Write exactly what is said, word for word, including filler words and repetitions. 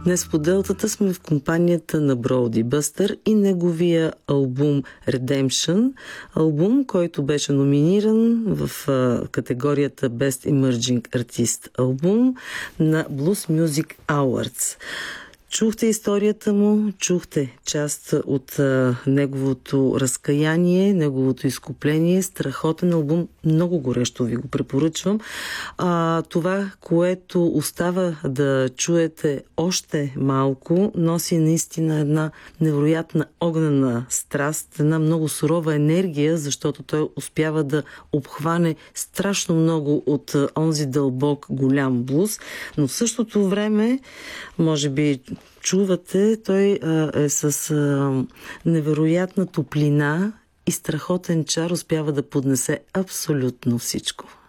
Днес в Делтата сме в компанията на Броуди Бъстър и неговия албум Redemption. Албум, който беше номиниран в а, категорията Best Emerging Artist албум на Blues Music Awards. Чухте историята му, чухте част от а, неговото разкаяние, неговото изкупление. Страхотен албум, много горещо ви го препоръчвам. А, това, което остава да чуете още малко, носи наистина една невероятна огнена страст, една много сурова енергия, защото той успява да обхване страшно много от а, онзи дълбок голям блуз, но в същото време, може би чувате, той а, е с а, невероятна топлина и страхотен чар, успява да поднесе абсолютно всичко.